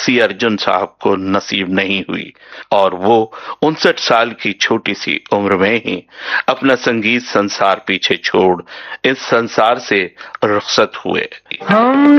सी अर्जुन साहब को नसीब नहीं हुई और वो 59 साल की छोटी सी उम्र में ही अपना संगीत संसार पीछे छोड़ इस संसार से रुखसत हुए।